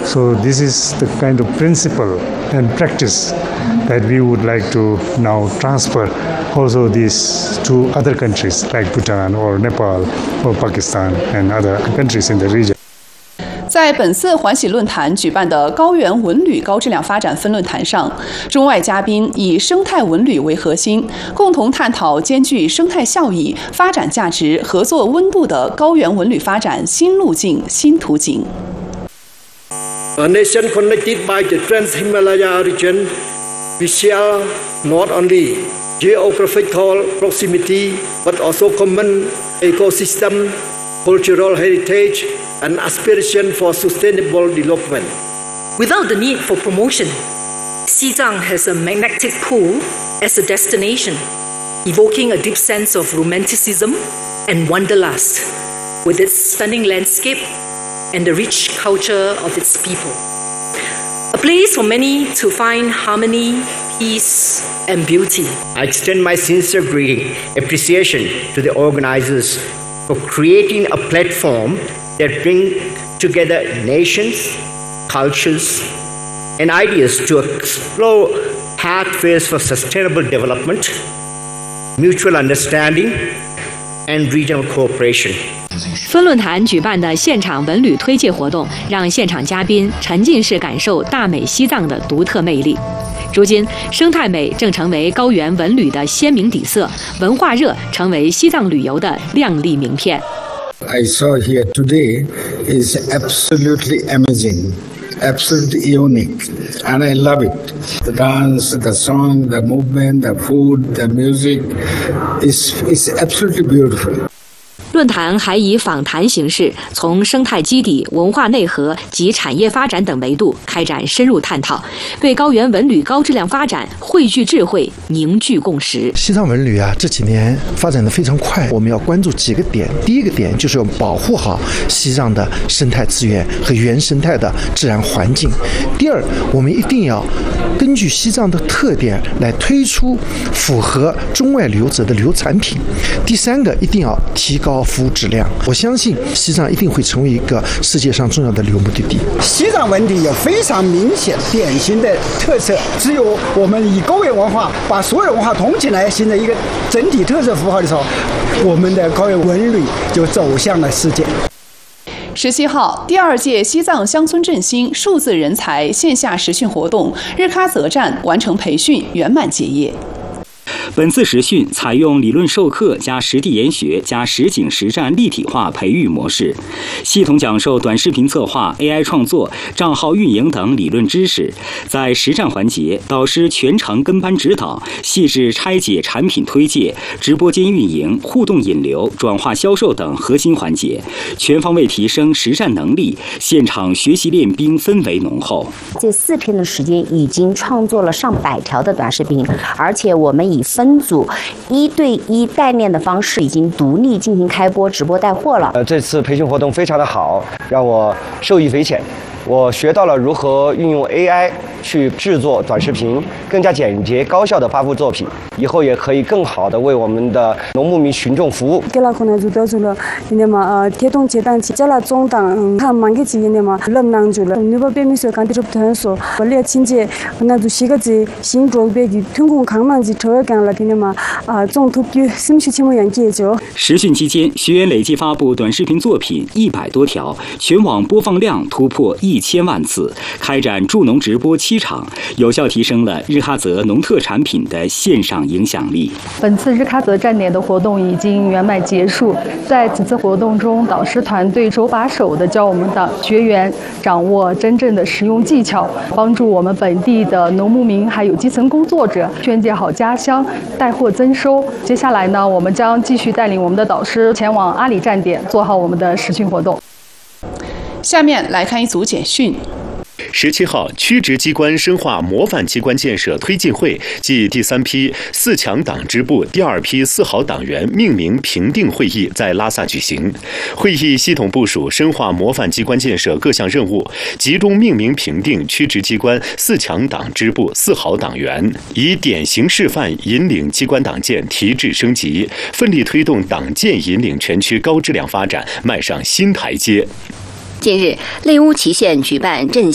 So this is the kind of principle and practice that we would like to now transfer also these to other countries like Bhutan or Nepal or Pakistan and other countries in the region. 在本次欢喜论坛举办的高原文旅高质量发展分论坛上，中外嘉宾以生态文旅为核心，共同探讨兼具生态效益、发展价值、合作温度的高原文旅发展新路径、新途径。 A nation connected by the Trans-Himalaya region, we share not only geographical proximity but also common ecosystem, cultural heritage, and aspiration for sustainable development. Without the need for promotion, Xizang has a magnetic pull as a destination, evoking a deep sense of romanticism and wanderlust, with its stunning landscape and the rich culture of its people. A place for many to find harmony, peace, and beauty. I extend my sincere greeting, appreciation to the organizers for creating a platform that bring together nations, cultures, and ideas to explore pathways for sustainable development, mutual understanding, and regional cooperation. 分论坛举办的现场文旅推介活动，让现场嘉宾沉浸式感受大美西藏的独特魅力。如今，生态美正成为高原文旅的鲜明底色，文化热成为西藏旅游的亮丽名片。 I saw here today is absolutely amazing, absolutely unique, and I love it. The dance, the song, the movement, the food, the music is absolutely beautiful. 论坛还以访谈形式，从生态基底、文化内核及产业发展等维度开展深入探讨，为高原文旅高质量发展汇聚智慧、凝聚共识。 西藏文旅这几年发展得非常快，我们要关注几个点。第一个点就是要保护好西藏的生态资源和原生态的自然环境。第二，我们一定要根据西藏的特点来推出符合中外旅游者的旅游产品。第三个，一定要提高服务质量。我相信西藏一定会成为一个世界上重要的旅游目的地。 西藏文旅有非常明显典型的特色，只有我们以高原文化把所有文化统起来，形成一个整体特色符号的时候，我们的高原文旅就走向了世界。 17号，第2届西藏乡村振兴数字人才线下实训活动日喀则站完成培训，圆满结业。 本次实训采用理论授课加实地研学加实景实战立体化培育模式，系统讲授短视频策划、AI 创作、账号运营等理论知识。在实战环节，导师全程跟班指导，细致拆解产品推介、直播间运营、互动引流、转化销售等核心环节，全方位提升实战能力。现场学习练兵氛围浓厚。 这4天的时间已经创作了上百条的短视频，而且我们以分组1对1概念的方式，已经独立进行开播直播带货了。 这次培训活动非常的好，让我受益匪浅。我学到了如何运用 AI 去制作短视频，更加简洁高效的发布作品，以后也可以更好的为我们的农牧民群众服务。 实训期间，学员累计发布短视频作品100多条，全网播放量突破1000万次，开展助农直播7场，有效提升了日喀则农特产品的线上影响力。 本次日喀则站点的活动已经圆满结束，在此次活动中，导师团队手把手地教我们的学员掌握真正的实用技巧，帮助我们本地的农牧民还有基层工作者宣介好家乡，带货增收。接下来呢，我们将继续带领我们的导师前往阿里站点，做好我们的实训活动。 下面来看一组简讯。 17号，区直机关深化模范机关建设推进会暨第3批4强党支部第2批4好党员命名评定会议在拉萨举行。会议系统部署深化模范机关建设各项任务，集中命名评定区直机关4强党支部4好党员，以典型示范引领机关党建提质升级，奋力推动党建引领全区高质量发展迈上新台阶。 近日，内乌祁县举办振